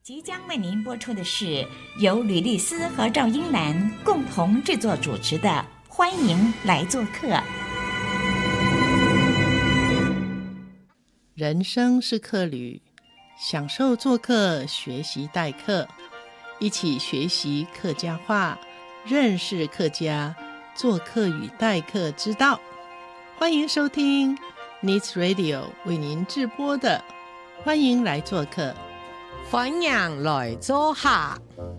即将为您播出的是由吕丽丝和赵英男共同制作主持的《欢迎来做客》。 人生是客旅，享受做客，学习待客，一起学习客家话，认识客家，做客与待客之道。欢迎收听 Needs Radio 为您直播的《欢迎来做客》。 欢迎来做客。